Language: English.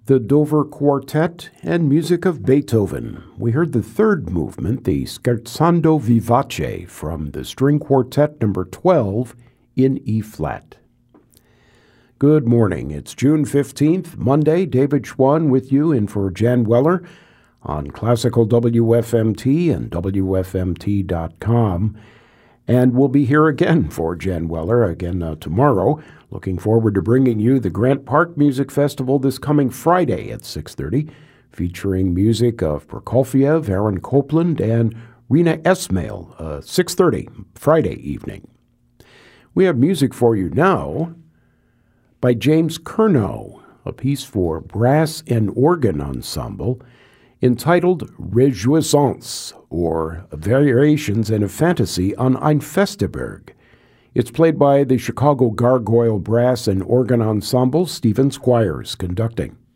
the Dover Quartet, and music of Beethoven. We heard the third movement, the Scherzando Vivace, from the String Quartet number 12 in E-flat. Good morning. It's June 15th, Monday. David Schwann with you in for Jan Weller on Classical WFMT and WFMT.com. And we'll be here again for Jan Weller tomorrow. Looking forward to bringing you the Grant Park Music Festival this coming Friday at 6:30, featuring music of Prokofiev, Aaron Copland, and Rina Esmail, 6:30 Friday evening. We have music for you now by James Curnow, a piece for brass and organ ensemble entitled Rejoisance, or Variations in a Fantasy on Ein Festeberg. It's played by the Chicago Gargoyle Brass and Organ Ensemble, Stephen Squires conducting.